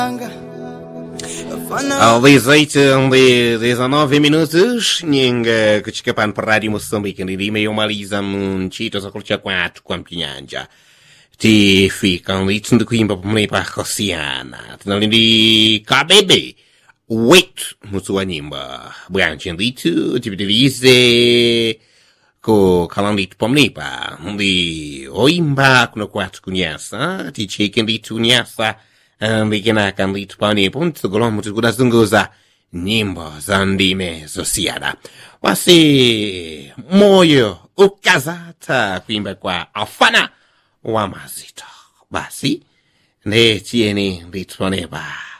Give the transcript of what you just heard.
Ao 18 de 19 minutos, ninga que escapando para a Rádio Moçambique, e meio uma lisa munchitos a curtir 4 com a pinhanja. Ti ficam litros de Coimbra para me para a Rociana. Tenho de KBB. 8 musu animba. Branchen litu, tipo de lise. Co calandito para me para. De oimba com o 4 conhece. Ti chicken litu conhece. Bikina kan litu pani punto golomu tuguda zunguza nyimbo za ndime zosiada basi moyo ukazata kuimba kwa afana wa mazito basi ne tieni litu paneba